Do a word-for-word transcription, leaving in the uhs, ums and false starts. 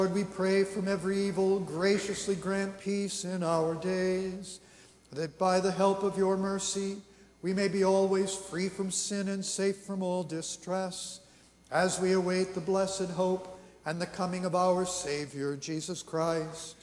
Lord, we pray from every evil, graciously grant peace in our days, that by the help of your mercy we may be always free from sin and safe from all distress, as we await the blessed hope and the coming of our Savior, Jesus Christ.